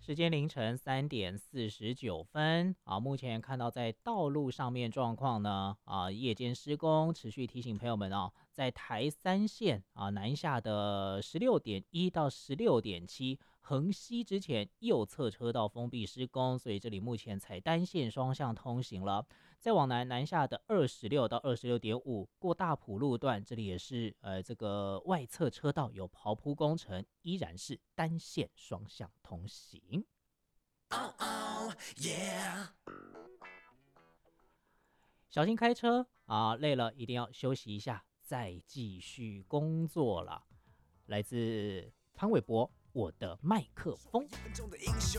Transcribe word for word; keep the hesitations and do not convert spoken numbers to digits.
时间凌晨三点四十九分啊，目前看到在道路上面状况呢啊，夜间施工，持续提醒朋友们啊，在台三线啊南下的十六点一到十六点七横溪之前右侧车道封闭施工，所以这里目前采单线双向通行了。再往南南下的二十六到二十六点五过大埔路段，这里也是呃这个外侧车道有刨铺工程，依然是单线双向通行。Oh, oh, yeah. 小心开车啊，累了一定要休息一下，再继续工作了。来自潘玮柏，我的麦克风。